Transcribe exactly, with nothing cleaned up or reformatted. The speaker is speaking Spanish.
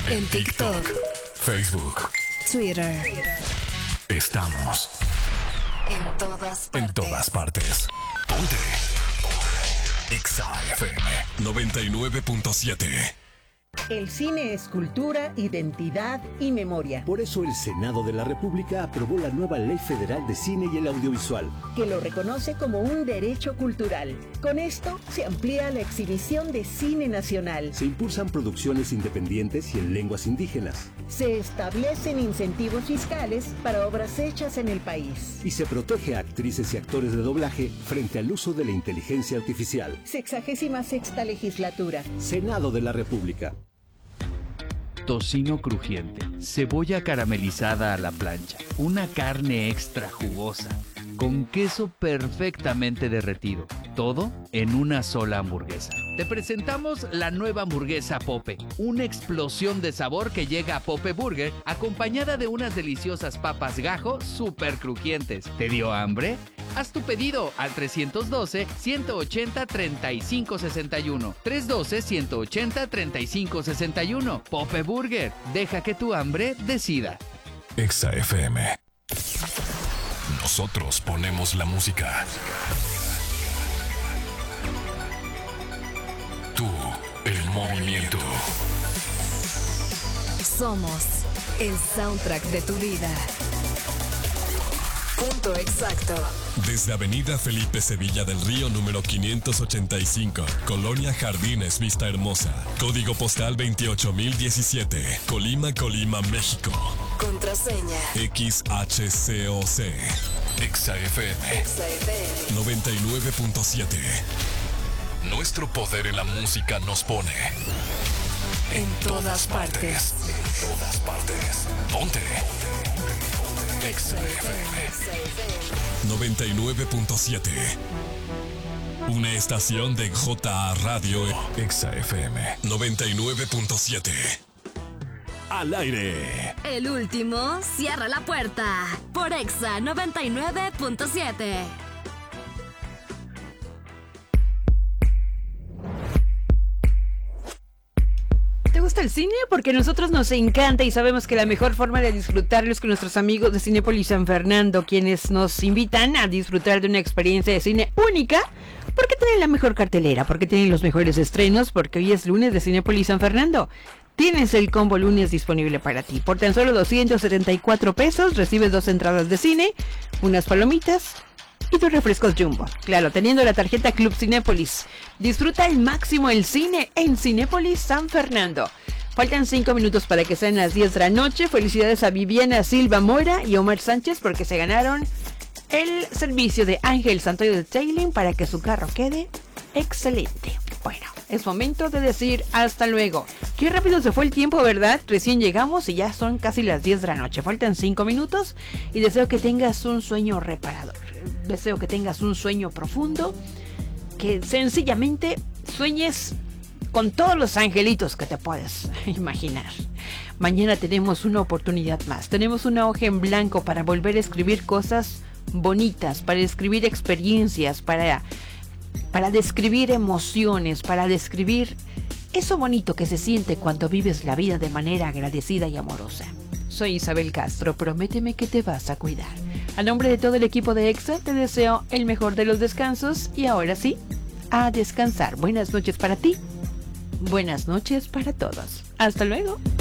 En TikTok, Facebook, Twitter. Estamos en todas partes. En todas partes. Ponte. Exa F M noventa y nueve punto siete. El cine es cultura, identidad y memoria. Por eso el Senado de la República aprobó la nueva Ley Federal de Cine y el Audiovisual, que lo reconoce como un derecho cultural. Con esto se amplía la exhibición de cine nacional. Se impulsan producciones independientes y en lenguas indígenas. Se establecen incentivos fiscales para obras hechas en el país. Y se protege a actrices y actores de doblaje frente al uso de la inteligencia artificial. Sexagésima sexta legislatura. Senado de la República. Tocino crujiente, cebolla caramelizada a la plancha, una carne extra jugosa, con queso perfectamente derretido, todo en una sola hamburguesa. Te presentamos la nueva hamburguesa Pope, una explosión de sabor que llega a Pope Burger acompañada de unas deliciosas papas gajo súper crujientes. ¿Te dio hambre? Haz tu pedido al trescientos doce, ciento ochenta, treinta y cinco sesenta y uno. trescientos doce, ciento ochenta, treinta y cinco sesenta y uno. Pope Burger. Deja que tu hambre decida. Exa F M. Nosotros ponemos la música. Tú, el movimiento. Somos el soundtrack de tu vida. Punto exacto. Desde Avenida Felipe Sevilla del Río número quinientos ochenta y cinco, Colonia Jardines Vista Hermosa, código postal veintiocho mil diecisiete, Colima, Colima, México. Contraseña X H C O C. Exa F M Exa F M noventa y nueve punto siete. Nuestro poder en la música nos pone en todas partes. En todas partes. Ponte. Exa F M noventa y nueve punto siete. Una estación de J A Radio. Exa F M noventa y nueve punto siete. Al aire. El último cierra la puerta por Exa noventa y nueve punto siete. ¿Te gusta el cine? Porque a nosotros nos encanta y sabemos que la mejor forma de disfrutarlo es con nuestros amigos de Cinépolis San Fernando, quienes nos invitan a disfrutar de una experiencia de cine única, porque tienen la mejor cartelera, porque tienen los mejores estrenos, porque hoy es lunes de Cinépolis San Fernando. Tienes el combo lunes disponible para ti. Por tan solo doscientos setenta y cuatro pesos recibes dos entradas de cine, unas palomitas y tus refrescos Jumbo. Claro, teniendo la tarjeta Club Cinépolis. Disfruta al máximo el cine en Cinépolis San Fernando. Faltan cinco minutos para que sean las diez de la noche. Felicidades a Viviana Silva Mora y Omar Sánchez porque se ganaron el servicio de Ángel Santoyo Detailing para que su carro quede excelente. Bueno, es momento de decir hasta luego. Qué rápido se fue el tiempo, ¿verdad? Recién llegamos y ya son casi las diez de la noche. Faltan cinco minutos y deseo que tengas un sueño reparador. Deseo que tengas un sueño profundo, que sencillamente sueñes con todos los angelitos que te puedes imaginar. Mañana tenemos una oportunidad más. Tenemos una hoja en blanco para volver a escribir cosas bonitas, para escribir experiencias, para, para describir emociones, para describir eso bonito que se siente cuando vives la vida de manera agradecida y amorosa. Soy Isabel Castro, prométeme que te vas a cuidar. A nombre de todo el equipo de Exa, te deseo el mejor de los descansos y ahora sí, a descansar. Buenas noches para ti, buenas noches para todos. Hasta luego.